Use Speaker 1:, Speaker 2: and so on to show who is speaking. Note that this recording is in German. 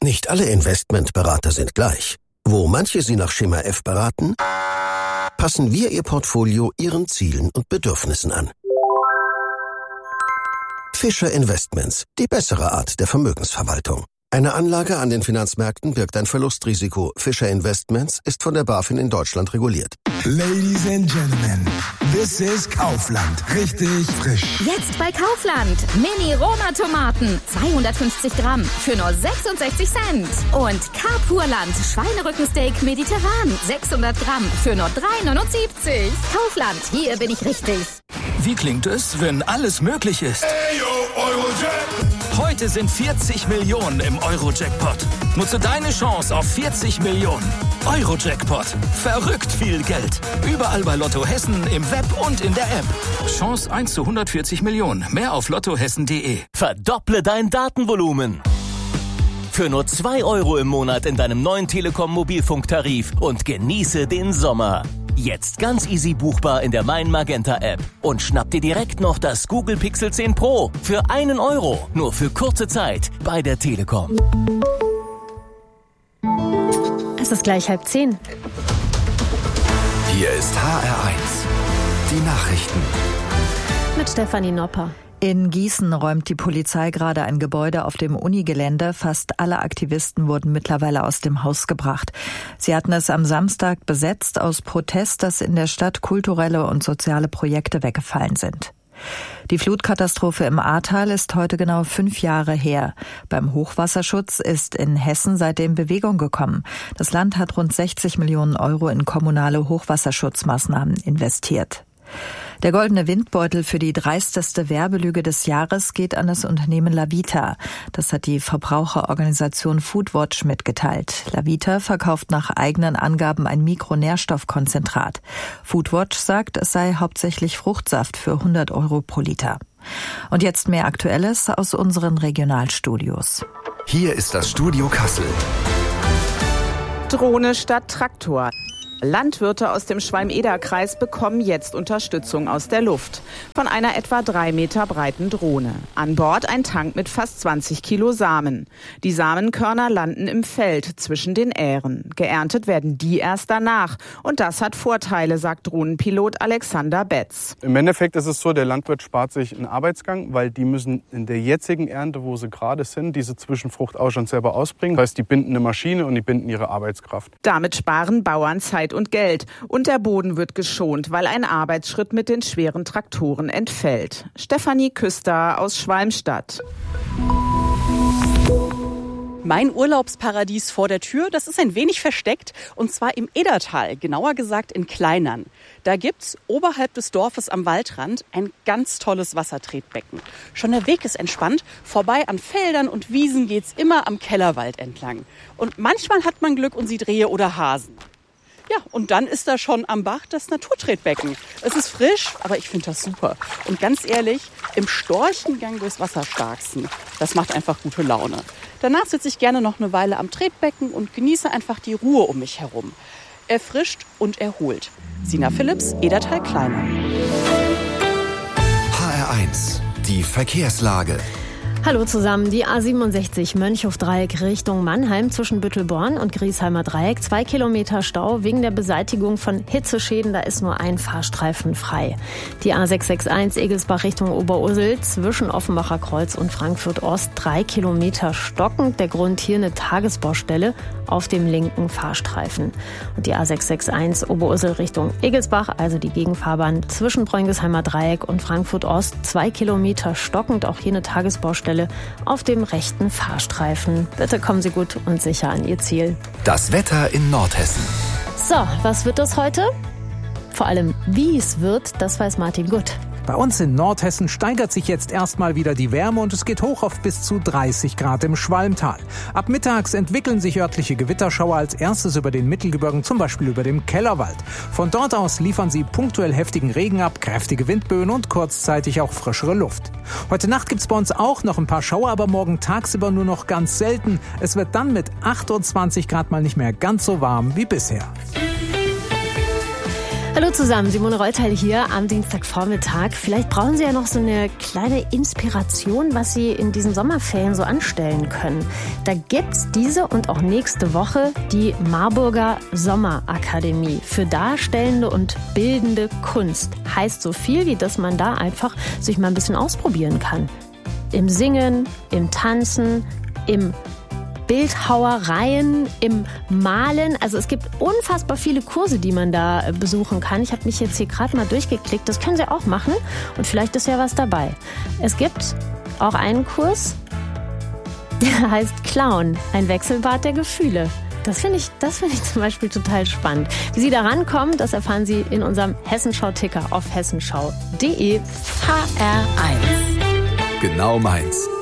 Speaker 1: Nicht alle Investmentberater sind gleich. Wo manche Sie nach Schema F beraten, passen wir Ihr Portfolio Ihren Zielen und Bedürfnissen an. Fischer Investments, die bessere Art der Vermögensverwaltung. Eine Anlage an den Finanzmärkten birgt ein Verlustrisiko. Fischer Investments ist von der BaFin in Deutschland reguliert.
Speaker 2: Ladies and Gentlemen, this is Kaufland. Richtig frisch.
Speaker 3: Jetzt bei Kaufland. Mini-Roma-Tomaten. 250 Gramm für nur 66 Cent. Und Carpurland Schweinerückensteak mediterran. 600 Gramm für nur 3,79. Kaufland, hier bin ich richtig.
Speaker 4: Wie klingt es, wenn alles möglich ist? Heute sind 40 Millionen im Euro-Jackpot. Nutze deine Chance auf 40 Millionen. Euro-Jackpot. Verrückt viel Geld. Überall bei Lotto Hessen, im Web und in der App. Chance 1 zu 140 Millionen. Mehr auf lottohessen.de.
Speaker 5: Verdopple dein Datenvolumen. Für nur 2 € im Monat in deinem neuen Telekom-Mobilfunktarif und genieße den Sommer. Jetzt ganz easy buchbar in der Mein Magenta App. Und schnapp dir direkt noch das Google Pixel 10 Pro für 1 €. Nur für kurze Zeit bei der Telekom.
Speaker 6: Es ist gleich 9:30.
Speaker 7: Hier ist HR1. Die Nachrichten.
Speaker 6: Mit Stefanie Nopper.
Speaker 8: In Gießen räumt die Polizei gerade ein Gebäude auf dem Unigelände. Fast alle Aktivisten wurden mittlerweile aus dem Haus gebracht. Sie hatten es am Samstag besetzt aus Protest, dass in der Stadt kulturelle und soziale Projekte weggefallen sind. Die Flutkatastrophe im Ahrtal ist heute genau 5 Jahre her. Beim Hochwasserschutz ist in Hessen seitdem Bewegung gekommen. Das Land hat rund 60 Millionen € in kommunale Hochwasserschutzmaßnahmen investiert. Der goldene Windbeutel für die dreisteste Werbelüge des Jahres geht an das Unternehmen Lavita. Das hat die Verbraucherorganisation Foodwatch mitgeteilt. Lavita verkauft nach eigenen Angaben ein Mikronährstoffkonzentrat. Foodwatch sagt, es sei hauptsächlich Fruchtsaft für 100 € pro Liter. Und jetzt mehr Aktuelles aus unseren Regionalstudios.
Speaker 7: Hier ist das Studio Kassel.
Speaker 9: Drohne statt Traktor. Landwirte aus dem Schwalm-Eder-Kreis bekommen jetzt Unterstützung aus der Luft. Von einer etwa 3 Meter breiten Drohne. An Bord ein Tank mit fast 20 Kilo Samen. Die Samenkörner landen im Feld zwischen den Ähren. Geerntet werden die erst danach. Und das hat Vorteile, sagt Drohnenpilot Alexander Betz.
Speaker 10: Im Endeffekt ist es so, der Landwirt spart sich einen Arbeitsgang, weil die müssen in der jetzigen Ernte, wo sie gerade sind, diese Zwischenfrucht auch schon selber ausbringen. Das heißt, die binden eine Maschine und die binden ihre Arbeitskraft.
Speaker 9: Damit sparen Bauern Zeit und Geld. Und der Boden wird geschont, weil ein Arbeitsschritt mit den schweren Traktoren entfällt. Stefanie Küster aus Schwalmstadt.
Speaker 11: Mein Urlaubsparadies vor der Tür, das ist ein wenig versteckt, und zwar im Edertal, genauer gesagt in Kleinern. Da gibt's oberhalb des Dorfes am Waldrand ein ganz tolles Wassertretbecken. Schon der Weg ist entspannt, vorbei an Feldern und Wiesen geht's immer am Kellerwald entlang. Und manchmal hat man Glück und sieht Rehe oder Hasen. Ja, und dann ist da schon am Bach das Naturtretbecken. Es ist frisch, aber ich finde das super. Und ganz ehrlich, im Storchengang durchs Wasser starksten, das macht einfach gute Laune. Danach sitze ich gerne noch eine Weile am Tretbecken und genieße einfach die Ruhe um mich herum. Erfrischt und erholt. Sina Philipps, Edertal Kleinern.
Speaker 7: HR1, die Verkehrslage.
Speaker 6: Hallo zusammen, die A67 Mönchhof-Dreieck Richtung Mannheim zwischen Büttelborn und Griesheimer Dreieck. 2 Kilometer Stau wegen der Beseitigung von Hitzeschäden, da ist nur ein Fahrstreifen frei. Die A661 Egelsbach Richtung Oberursel zwischen Offenbacher Kreuz und Frankfurt Ost 3 Kilometer stockend. Der Grund hier eine Tagesbaustelle auf dem linken Fahrstreifen. Und die A661 Oberursel Richtung Egelsbach, also die Gegenfahrbahn zwischen Bräunigsheimer Dreieck und Frankfurt Ost 2 Kilometer stockend. Auch hier eine Tagesbaustelle auf dem rechten Fahrstreifen. Bitte kommen Sie gut und sicher an Ihr Ziel.
Speaker 7: Das Wetter in Nordhessen.
Speaker 6: So, was wird das heute? Vor allem, wie es wird, das weiß Martin Gutt.
Speaker 12: Bei uns in Nordhessen steigert sich jetzt erstmal wieder die Wärme und es geht hoch auf bis zu 30 Grad im Schwalmtal. Ab mittags entwickeln sich örtliche Gewitterschauer als erstes über den Mittelgebirgen, zum Beispiel über dem Kellerwald. Von dort aus liefern sie punktuell heftigen Regen ab, kräftige Windböen und kurzzeitig auch frischere Luft. Heute Nacht gibt's bei uns auch noch ein paar Schauer, aber morgen tagsüber nur noch ganz selten. Es wird dann mit 28 Grad mal nicht mehr ganz so warm wie bisher.
Speaker 6: Hallo zusammen, Simone Reuteil hier am Dienstagvormittag. Vielleicht brauchen Sie ja noch so eine kleine Inspiration, was Sie in diesen Sommerferien so anstellen können. Da gibt's diese und auch nächste Woche die Marburger Sommerakademie für darstellende und bildende Kunst. Heißt so viel, wie dass man da einfach sich mal ein bisschen ausprobieren kann. Im Singen, im Tanzen, im Bildhauereien, im Malen. Also es gibt unfassbar viele Kurse, die man da besuchen kann. Ich habe mich jetzt hier gerade mal durchgeklickt. Das können Sie auch machen und vielleicht ist ja was dabei. Es gibt auch einen Kurs, der heißt Clown, ein Wechselbad der Gefühle. Das finde ich zum Beispiel total spannend. Wie Sie da rankommen, das erfahren Sie in unserem Hessenschau-Ticker auf hessenschau.de. HR1.
Speaker 7: Genau meins.